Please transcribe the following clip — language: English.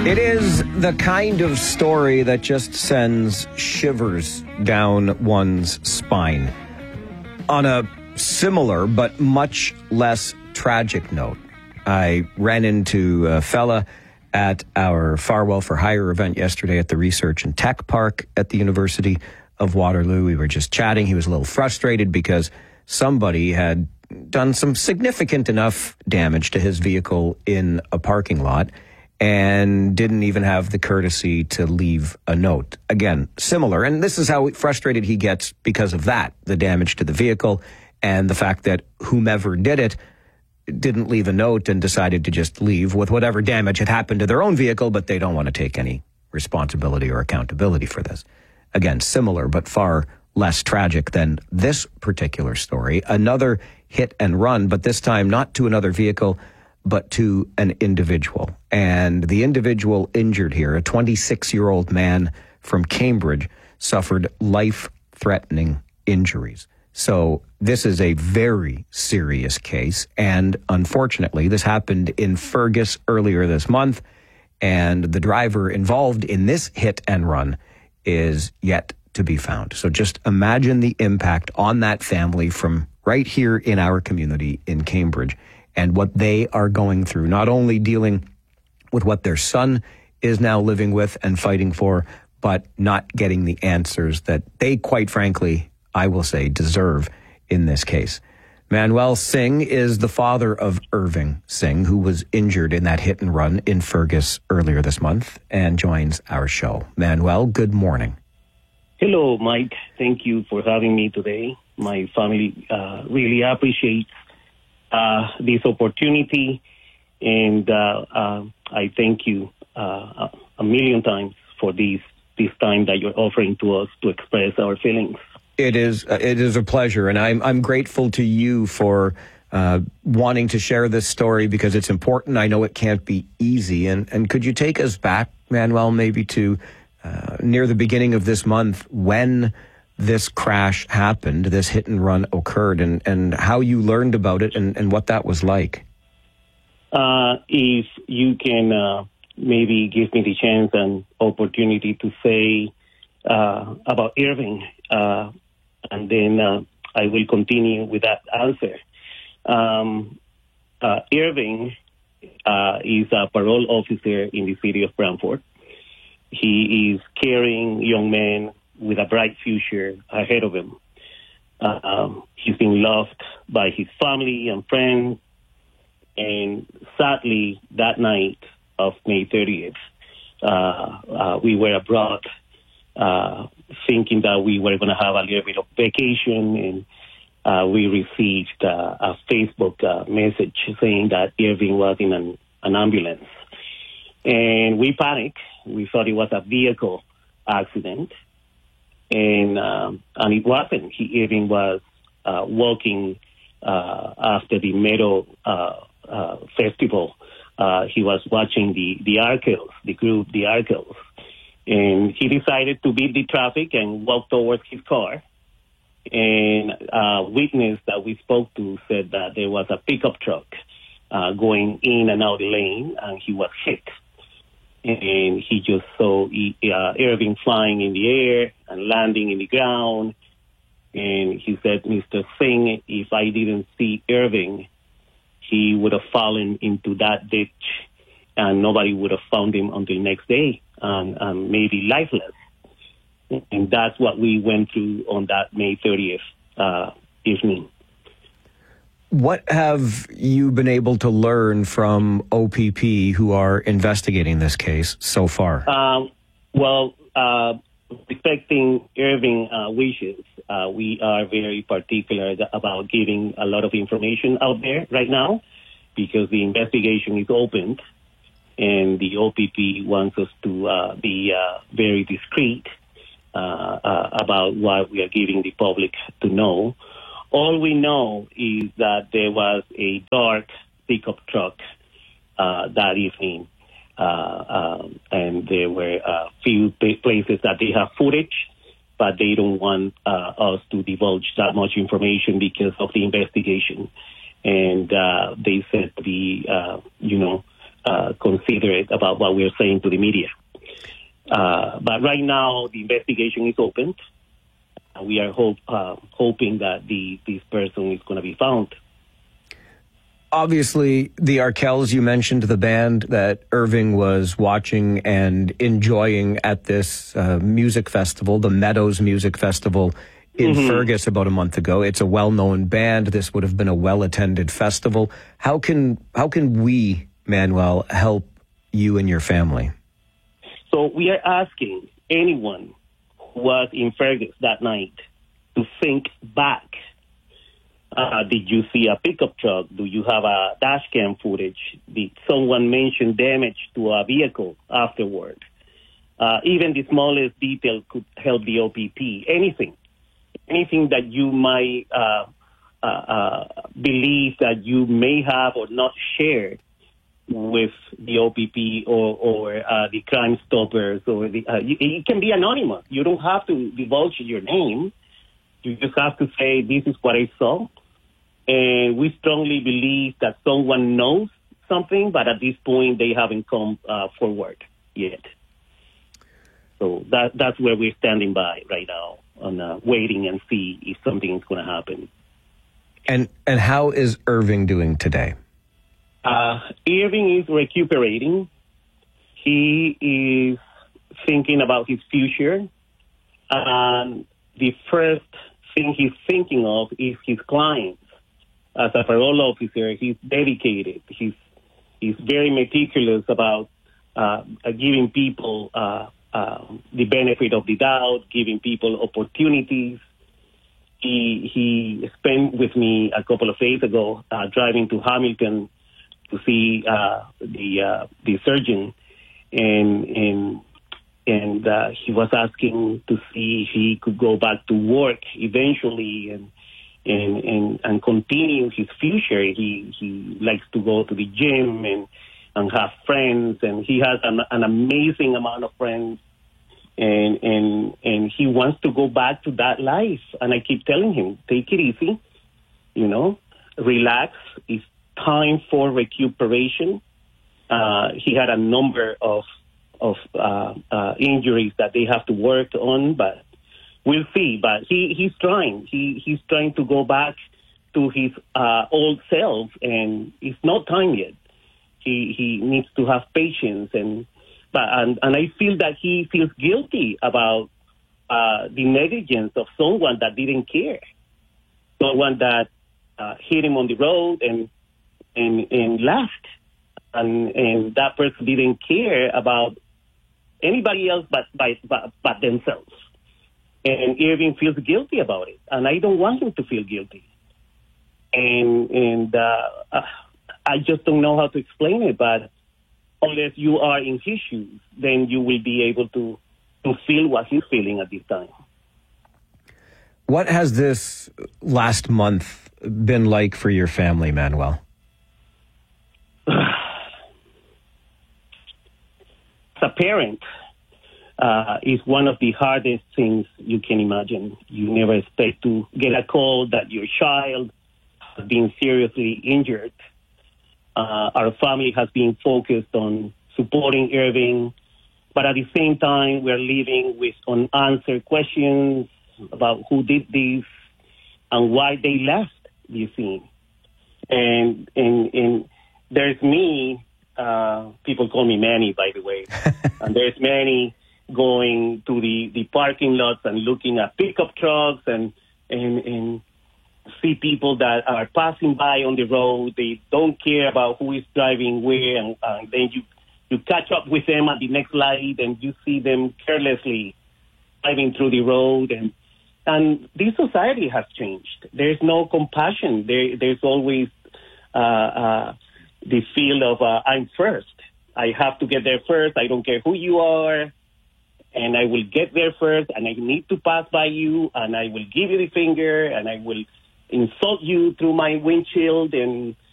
It is the kind of story that just sends shivers down one's spine. On a similar but much less tragic note, I ran into a fella at our Farwell for Hire event yesterday at the Research and Tech Park at the University of Waterloo. We were just chatting. He was a little frustrated because somebody had done some significant enough damage to his vehicle in a parking lot and didn't even have the courtesy to leave a note. Again, similar. And this is how frustrated he gets because of that, the damage to the vehicle and the fact that whomever did it didn't leave a note and decided to just leave with whatever damage had happened to their own vehicle, but they don't want to take any responsibility or accountability for this. Again, similar, but far less tragic than this particular story. Another hit and run, but this time not to another vehicle, but to an individual. And the individual injured here, a 26-year-old man from Cambridge, suffered life-threatening injuries. So this is a very serious case. And unfortunately, this happened in Fergus earlier this month. And the driver involved in this hit and run is yet to be found. So just imagine the impact on that family from right here in our community in Cambridge and what they are going through, not only dealing with what their son is now living with and fighting for, but not getting the answers that they, quite frankly, I will say, deserve in this case. Manuel Singh is the father of Irving Singh, who was injured in that hit and run in Fergus earlier this month and joins our show. Manuel, good morning. Hello, Mike. Thank you for having me today. My family really appreciates this opportunity, and I thank you a million times for this time that you're offering to us to express our feelings. It is a pleasure, and I'm grateful to you for wanting to share this story because it's important. I know it can't be easy, and could you take us back, Manuel, maybe to near the beginning of this month when this crash happened, this hit and run occurred, and how you learned about it and what that was like? If you can maybe give me the chance and opportunity to say about Irving, and then I will continue with that answer. Irving is a parole officer in the city of Brantford. He is caring young man with a bright future ahead of him. He's been loved by his family and friends. And sadly, that night of May 30th, we were abroad thinking that we were going to have a little bit of vacation. And we received a Facebook message saying that Irving was in an ambulance. And we panicked. We thought it was a vehicle accident. And it wasn't. Irving was walking after the Meadow Festival. He was watching the Arkells, the group, the Arkells. And he decided to beat the traffic and walk towards his car. And a witness that we spoke to said that there was a pickup truck going in and out the lane, and he was hit. And he just saw Irving flying in the air and landing in the ground. And he said, Mr. Singh, if I didn't see Irving, he would have fallen into that ditch and nobody would have found him until next day, and maybe lifeless. And that's what we went through on that May 30th evening. What have you been able to learn from OPP who are investigating this case so far? Respecting Irving wishes, we are very particular about giving a lot of information out there right now because the investigation is opened and the OPP wants us to be very discreet about what we are giving the public to know. All we know is that there was a dark pickup truck that evening, and there were a few places that they have footage, but they don't want us to divulge that much information because of the investigation. And they said to be, considerate about what we're saying to the media. But right now, the investigation is opened. We are hoping that this person is going to be found. Obviously, the Arkells, you mentioned the band that Irving was watching and enjoying at this music festival, the Meadows Music Festival in Fergus about a month ago. It's a well-known band. This would have been a well-attended festival. How can we, Manuel, help you and your family? So we are asking anyone who was in Fergus that night to think back. Did you see a pickup truck? Do you have a dash cam footage? Did someone mention damage to a vehicle afterward? Even the smallest detail could help the OPP. Anything that you might believe that you may have or not shared with the OPP or the Crime Stoppers, or it can be anonymous. You don't have to divulge your name. You just have to say, this is what I saw. And we strongly believe that someone knows something, but at this point, they haven't come forward yet. So that's where we're standing by right now, on waiting and see if something is going to happen. And how is Irving doing today? Irving is recuperating. He is thinking about his future. And the first thing he's thinking of is his clients. As a parole officer, he's dedicated. He's very meticulous about giving people the benefit of the doubt, giving people opportunities. He spent with me a couple of days ago driving to Hamilton to see the surgeon, and he was asking to see if he could go back to work eventually and continue his future. He likes to go to the gym and have friends, and he has an amazing amount of friends, and he wants to go back to that life. And I keep telling him, take it easy, relax. It's time for recuperation. He had a number of injuries that they have to work on, but we'll see. But he's trying. He's trying to go back to his old self, and it's not time yet. He needs to have patience, and I feel that he feels guilty about the negligence of someone that didn't care, someone that hit him on the road and left, and that person didn't care about anybody else but themselves. And Irving feels guilty about it, and I don't want him to feel guilty. And I just don't know how to explain it, but unless you are in his shoes, then you will be able to feel what he's feeling at this time. What has this last month been like for your family, Manuel? As a parent, is one of the hardest things you can imagine. You never expect to get a call that your child has been seriously injured. Our family has been focused on supporting Irving, but at the same time, we're living with unanswered questions about who did this and why they left the scene. And there's me. People call me Manny, by the way. And there's Manny going to the parking lots and looking at pickup trucks and see people that are passing by on the road. They don't care about who is driving where, and then you catch up with them at the next light and you see them carelessly driving through the road. And this society has changed. There's no compassion. There's always the feel of I'm first. I have to get there first. I don't care who you are. And I will get there first, and I need to pass by you, and I will give you the finger, and I will insult you through my windshield, and